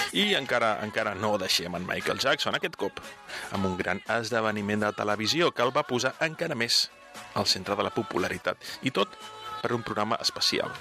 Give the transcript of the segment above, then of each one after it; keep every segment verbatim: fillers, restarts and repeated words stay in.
I encara encara no deixem en Michael Jackson, aquest cop, amb un gran esdeveniment de televisió que el va posar encara més al centre de la popularitat. I tot per un programa especial.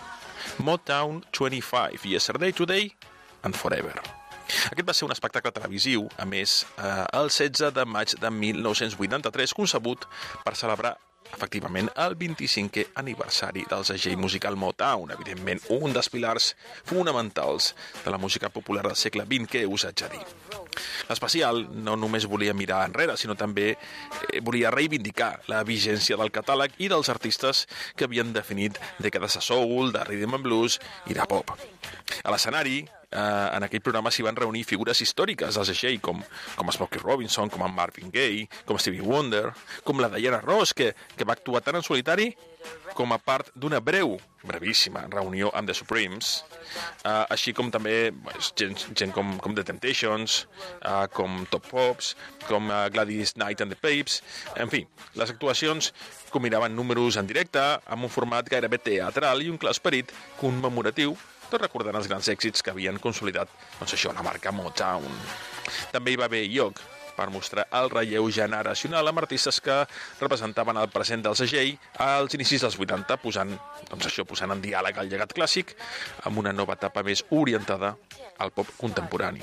Motown vint-i-cinc, Yesterday, Today and Forever. Aquest va ser un espectacle televisiu, a més, eh, el setze de maig de mil nou-cents vuitanta-tres, concebut per celebrar efectivament el vint-i-cinquè aniversari del segell musical Motown, evidentment un dels pilars fonamentals de la música popular del segle vint, què us haig de dir. L'especial no només volia mirar enrere, sinó també eh, volia reivindicar la vigència del catàleg i dels artistes que havien definit dècades de soul, de rhythm and blues i de pop. A l'escenari, eh, en aquell programa s'hi van reunir figures històriques del segell, com, com Smokey Robinson, com en Marvin Gaye, com Stevie Wonder, com la Diana Ross, que, que va actuar tant en solitari com a part d'una breu, brevíssima reunió amb The Supremes, eh, així com també gent, gent com, com The Temptations, eh, com Top Pops, com eh, Gladys Knight and the Papes. En fi, les actuacions combinaven números en directe amb un format gairebé teatral i un clar esperit commemoratiu, tot recordant els grans èxits que havien consolidat, doncs això, la marca Motown. També hi va haver lloc per mostrar el relleu generacional amb artistes que representaven el present del segell als inicis dels vuitanta, posant, doncs això, posant en diàleg el llegat clàssic amb una nova etapa més orientada al pop contemporani.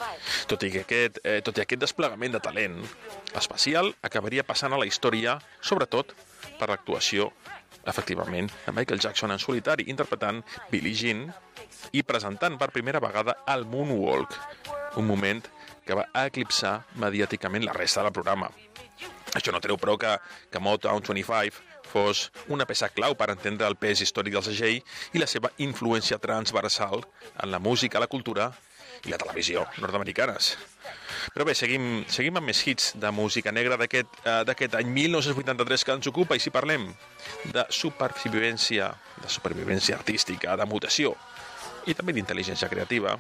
Tot i, que aquest, eh, tot i aquest desplegament de talent, l'especial acabaria passant a la història, sobretot per l'actuació, efectivament, de Michael Jackson en solitari, interpretant Billie Jean i presentant per primera vegada el Moonwalk, un moment que va eclipsar mediàticament la resta del programa. Això no treu, però, que, que Motown vint-i-cinc fos una peça clau per entendre el pes històric del segell i la seva influència transversal en la música, la cultura i la televisió nord-americanes. Però bé, seguim, seguim amb més hits de música negra d'aquest uh, d'aquest any mil nou-cents vuitanta-tres que ens ocupa, i si parlem de supervivència, de supervivència artística, de mutació i també d'intel·ligència creativa,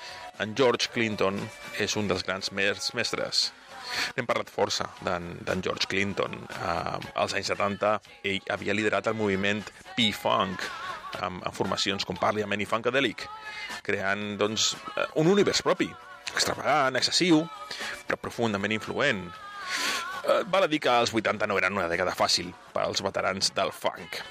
en George Clinton és un dels grans mestres. N'hem parlat força d'en George Clinton. Uh, als anys setanta ell havia liderat el moviment P-Funk amb, amb formacions com Parliament i Funkadelic, creant doncs, un univers propi, extravagant, excessiu, però profundament influent. Uh, val a dir que els vuitanta no eren una dècada fàcil per als veterans del funk.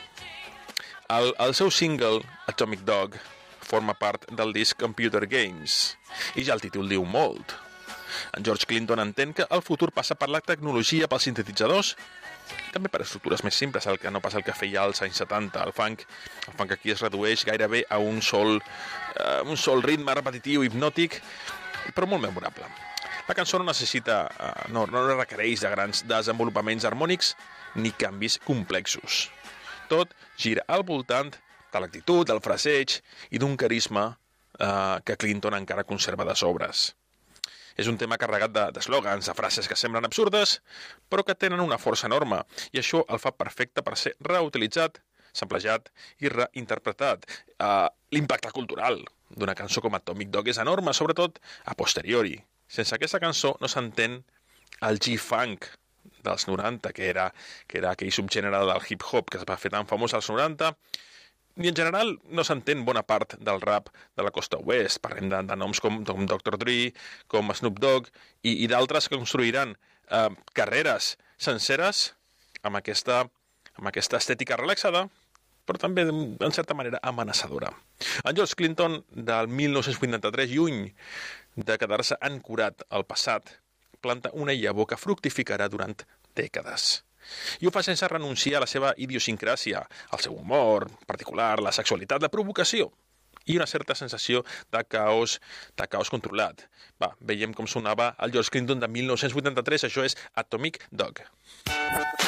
El, el seu single, Atomic Dog, forma part del disc Computer Games, i ja el títol diu molt. En George Clinton entén que el futur passa per la tecnologia, pels sintetitzadors, i també per estructures més simples, el que no passa el que feia als anys setanta. El funk, el funk aquí es redueix gairebé a un sol, uh, un sol ritme repetitiu, hipnòtic, però molt memorable. La cançó no necessita, uh, no, no requereix de grans desenvolupaments harmònics ni canvis complexos. Tot gira al voltant de l'actitud, del fraseig i d'un carisma eh, que Clinton encara conserva de sobres. És un tema carregat d'eslògans, de, de frases que semblen absurdes, però que tenen una força enorme, i això el fa perfecte per ser reutilitzat, samplejat i reinterpretat. Eh, L'impacte cultural d'una cançó com Atomic Dog és enorme, sobretot a posteriori. Sense aquesta cançó no s'entén el G-Funk dels noranta, que era, que era aquell subgènere del hip-hop que es va fer tan famós als noranta, i en general no s'entén bona part del rap de la costa oest. Parlem de, de noms com, com doctor Dre, com Snoop Dogg i, i d'altres que construiran eh, carreres senceres amb aquesta, amb aquesta estètica relaxada, però també, en certa manera, amenaçadora. En George Clinton, del mil nou-cents vuitanta-tres, lluny de quedar-se ancorat al passat, planta una llavor que fructificarà durant dècades. I ho fa sense renunciar a la seva idiosincràsia, al seu humor particular, la sexualitat, la provocació i una certa sensació de caos, de caos controlat. Va, veiem com sonava el George Clinton de mil nou-cents vuitanta-tres, això és Atomic Dog.